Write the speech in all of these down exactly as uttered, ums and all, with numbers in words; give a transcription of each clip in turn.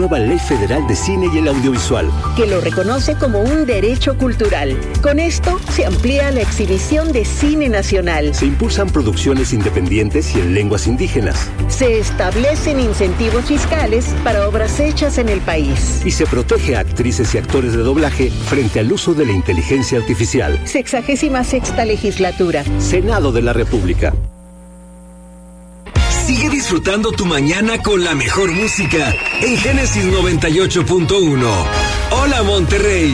Nueva Ley Federal de Cine y el Audiovisual, que lo reconoce como un derecho cultural. Con esto se amplía la exhibición de cine nacional. Se impulsan producciones independientes y en lenguas indígenas. Se establecen incentivos fiscales para obras hechas en el país. Y se protege a actrices y actores de doblaje frente al uso de la inteligencia artificial. Sexagésima sexta legislatura. Senado de la República. Sigue disfrutando tu mañana con la mejor música en Génesis noventa y ocho punto uno. Hola, Monterrey.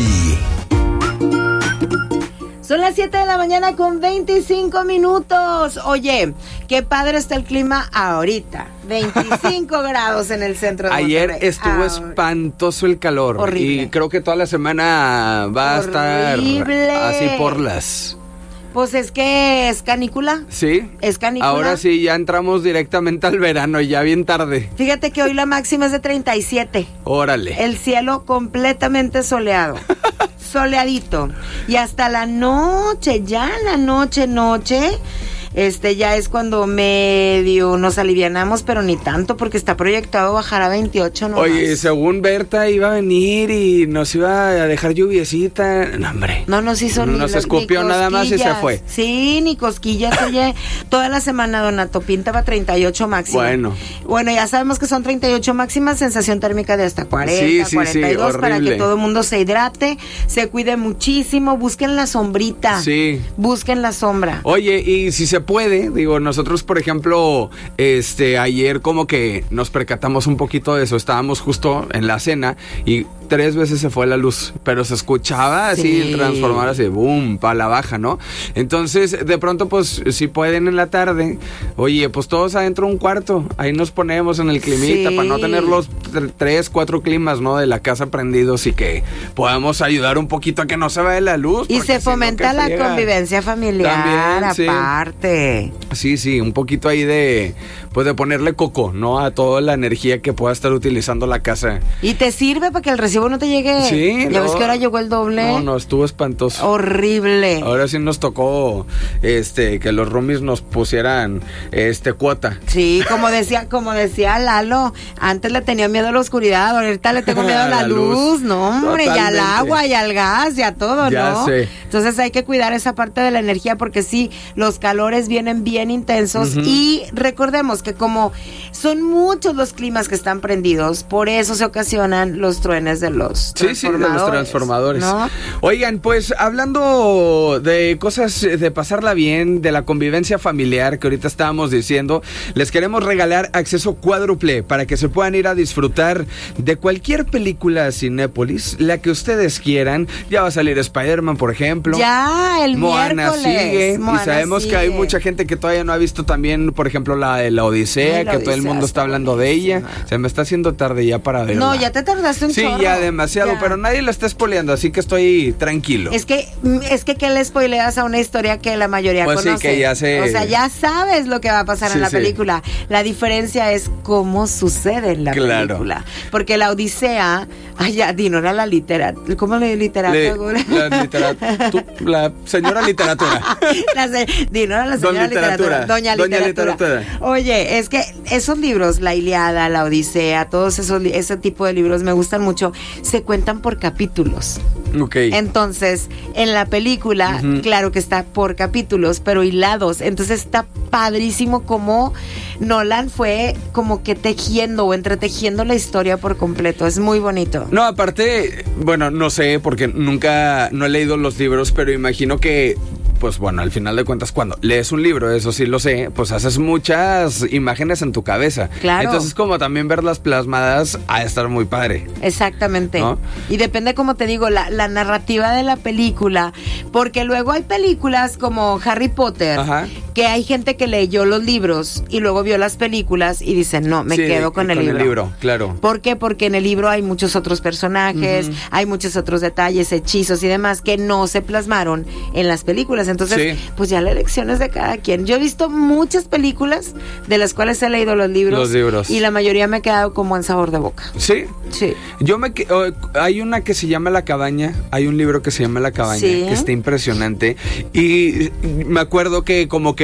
Son las siete de la mañana con veinticinco minutos. Oye, qué padre está el clima ahorita. veinticinco grados en el centro de Ayer Monterrey. estuvo ah, espantoso el calor. Horrible. Y creo que toda la semana va Horrible. a estar así por las... Pues es que es canícula. Sí. Es canícula. Ahora sí, ya entramos directamente al verano, ya bien tarde. Fíjate que hoy la máxima es de treinta y siete. Órale. El cielo completamente soleado. Soleadito. Y hasta la noche, ya la noche, noche, este ya es cuando medio nos alivianamos, pero ni tanto, porque está proyectado bajar a veintiocho nomás. Oye, según Berta iba a venir y nos iba a dejar lluviecita. No, hombre. No nos hizo ni Nos lo- escupió ni nada más y se cosquillas. fue. Sí, ni cosquillas. Oye, toda la semana Donato pintaba treinta y ocho máxima. Bueno. Bueno, ya sabemos que son treinta y ocho máximas, sensación térmica de hasta cuarenta, Sí, sí, cuarenta y dos, sí, para horrible. que todo el mundo se hidrate, se cuide muchísimo, busquen la sombrita. Sí. Busquen la sombra. Oye, y si se puede, digo, nosotros, por ejemplo, este, ayer como que nos percatamos un poquito de eso, estábamos justo en la cena y tres veces se fue la luz, pero se escuchaba así Sí. transformar así, boom, para la baja, ¿no? Entonces, de pronto, pues, si pueden en la tarde, oye, pues todos adentro un cuarto, ahí nos ponemos en el climita Sí. para no tener los tr- tres, cuatro climas, ¿no? De la casa prendidos y que podamos ayudar un poquito a que no se vaya la luz. Y porque se si no, fomenta ¿qué la friega? convivencia familiar, También, sí. aparte. Sí, sí, un poquito ahí de, pues de ponerle coco, ¿no? A toda la energía que pueda estar utilizando la casa. Y te sirve para que el recibo no te llegue. Sí, Ya no. ves que ahora llegó el doble. No, no, estuvo espantoso. Horrible. Ahora sí nos tocó, este, que los roomies nos pusieran, este, cuota. Sí, como decía, como decía Lalo, antes le tenía miedo a la oscuridad, ahorita le tengo miedo a la, A la luz. luz. No, hombre, y al Totalmente. agua, y al gas, y a todo, Ya ¿no? sé. Entonces hay que cuidar esa parte de la energía porque sí, los calores vienen bien intensos Ujú. y recordemos que como son muchos los climas que están prendidos, por eso se ocasionan los truenes de los Sí, sí, de los transformadores. ¿no? Oigan, pues hablando de cosas, eh, de pasarla bien, de la convivencia familiar que ahorita estábamos diciendo, les queremos regalar acceso cuádruple para que se puedan ir a disfrutar de cualquier película Cinépolis, la que ustedes quieran. Ya va a salir Spider-Man, por ejemplo. Ya, el Moana miércoles. sigue. Moana y sabemos que hay sigue. mucha gente que todavía no ha visto también, por ejemplo, la de la Odisea, Ay, la que todo el Odisea mundo está está hablando de ella. buenísima. Se me está haciendo tarde ya para verla. No, ya te tardaste un Sí, chorro. ya demasiado, Ya. pero nadie la está spoileando, así que estoy tranquilo. Es que, es que, ¿qué le spoileas a una historia que la mayoría Pues sí, conoce? que ya sé. O sea, ya sabes lo que va a pasar Sí, en la sí. película. La diferencia es cómo sucede en la Claro. película. Porque la Odisea, ay, ya, Dino, era la literatura. ¿Cómo le literatura? Le- la, literatura, la señora literatura. La se- Dino era la Don señora literatura. Literatura. Doña Doña literatura. Literatura. Oye, es que esos libros, La Ilíada, La Odisea, todos esos li- ese tipo de libros me gustan mucho. Se cuentan por capítulos. Ok. Entonces, en la película, Ujú. claro que está por capítulos, pero hilados. Entonces está padrísimo como Nolan fue como que tejiendo o entretejiendo la historia por completo. Es muy bonito. No, aparte, bueno, no sé, porque nunca, no he leído los libros, pero imagino que, pues bueno, al final de cuentas, cuando lees un libro, eso sí lo sé, pues haces muchas imágenes en tu cabeza. Claro. Entonces, como también verlas plasmadas, ha de estar muy padre. Exactamente. ¿No? Y depende, como te digo, la, la narrativa de la película, porque luego hay películas como Harry Potter, Ajá. que hay gente que leyó los libros y luego vio las películas y dice, no, me Sí, quedo con, el, libro. claro. ¿Por qué? Porque en el libro hay muchos otros personajes, Ujú. hay muchos otros detalles, hechizos y demás que no se plasmaron en las películas. Entonces, Sí. pues ya la elección es de cada quien. Yo he visto muchas películas de las cuales he leído los libros. Los libros. Y la mayoría me ha quedado con buen sabor de boca. Sí. Sí. Yo me que- oh, hay una que se llama La Cabaña, hay un libro que se llama La Cabaña, Sí. que está impresionante y me acuerdo que como que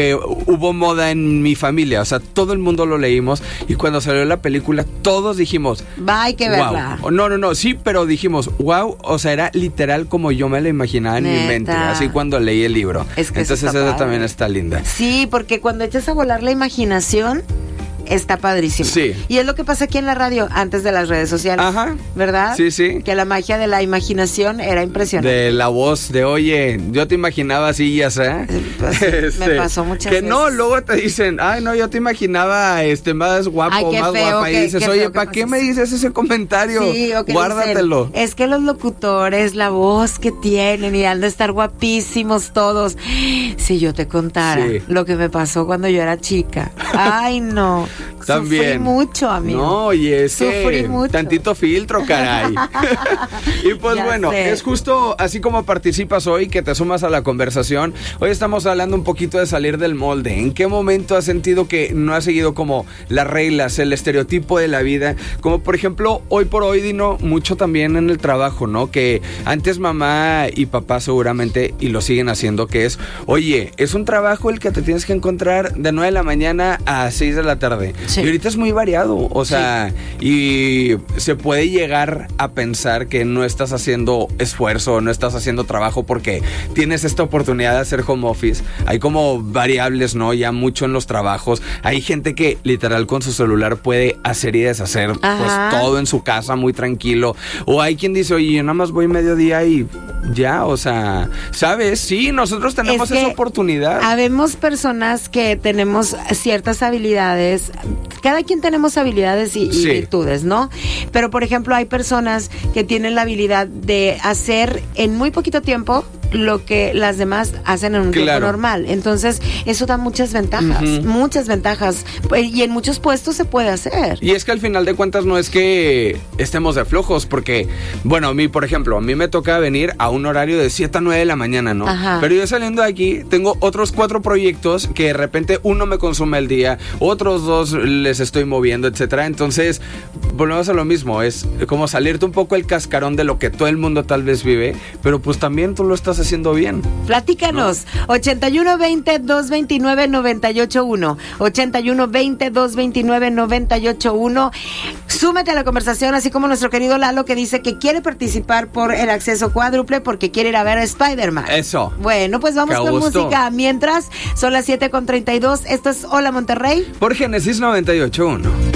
que hubo moda en mi familia, o sea, todo el mundo lo leímos y cuando salió la película todos dijimos, va, hay que verla. Wow. No, no, no, sí, pero dijimos, wow, o sea, era literal como yo me la imaginaba en Neta. mi mente, así cuando leí el libro. Es que entonces esa esa también está linda. Sí, porque cuando echas a volar la imaginación, está padrísimo. Sí. Y es lo que pasa aquí en la radio, antes de las redes sociales. Ajá. ¿Verdad? Sí, sí. Que la magia de la imaginación era impresionante. De la voz de, oye, yo te imaginaba así, ya sé. Pues, este, me pasó muchas que veces. no, luego te dicen, ay, no, yo te imaginaba este más guapo, ay, más feo, guapa. qué, y dices, qué oye, feo, ¿para qué qué me pasa? dices ese comentario? Sí, o que guárdatelo. dicen, es que los locutores, la voz que tienen y han de estar guapísimos todos. Si yo te contara Sí. lo que me pasó cuando yo era chica. Ay, no. También. Sufrí mucho, amigo. No, y es Sufrí que mucho. tantito filtro, caray. Y pues Ya bueno, sé. es justo así como participas hoy, que te sumas a la conversación. Hoy estamos hablando un poquito de salir del molde. ¿En qué momento has sentido que no has seguido como las reglas, el estereotipo de la vida? Como por ejemplo, hoy por hoy, Dino, mucho también en el trabajo, ¿no? Que antes mamá y papá seguramente, y lo siguen haciendo, que es, oye, es un trabajo el que te tienes que encontrar de nueve de la mañana a seis de la tarde. Sí. Y ahorita es muy variado, o sea, sí. Y se puede llegar a pensar que no estás haciendo esfuerzo, no estás haciendo trabajo porque tienes esta oportunidad de hacer home office. Hay como variables, ¿no? Ya mucho en los trabajos. Hay gente que literal con su celular puede hacer y deshacer Ajá. pues todo en su casa muy tranquilo. O hay quien dice, oye, yo nada más voy mediodía y ya, o sea, ¿sabes? Sí, nosotros tenemos Es que esa oportunidad. Habemos personas que tenemos ciertas habilidades. Cada quien tenemos habilidades y, y Sí. virtudes, ¿no? Pero, por ejemplo, hay personas que tienen la habilidad de hacer en muy poquito tiempo lo que las demás hacen en un Claro. tiempo normal. Entonces, eso da muchas ventajas, Ujú. muchas ventajas. Y en muchos puestos se puede hacer. Y es que al final de cuentas no es que estemos de flojos, porque, bueno, a mí, por ejemplo, a mí me toca venir a un horario de siete a nueve de la mañana, ¿no? Ajá. Pero yo saliendo de aquí tengo otros cuatro proyectos que de repente uno me consume el día, otros dos les estoy moviendo, etcétera. Entonces, volvemos a lo mismo, es como salirte un poco el cascarón de lo que todo el mundo tal vez vive, pero pues también tú lo estás haciendo bien. Platícanos, no. ochenta y uno veinte, doscientos veintinueve, noventa y ocho uno, ochenta y uno veinte, doscientos veintinueve, noventa y ocho uno. Súmete a la conversación, así como nuestro querido Lalo, que dice que quiere participar por el acceso cuádruple porque quiere ir a ver a Spider-Man. Eso. Bueno, pues vamos Qué con gusto. música. Mientras, son las siete con treinta y dos. Esto es Hola Monterrey. Por Génesis noventa y ocho punto uno.